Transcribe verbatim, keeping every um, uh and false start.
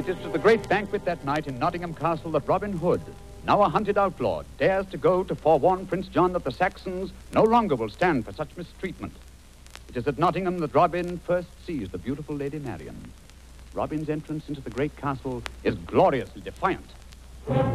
It is to the great banquet that night in Nottingham Castle that Robin Hood, now a hunted outlaw, dares to go to forewarn Prince John that the Saxons no longer will stand for such mistreatment. It is at Nottingham that Robin first sees the beautiful Lady Marian. Robin's entrance into the great castle is gloriously defiant.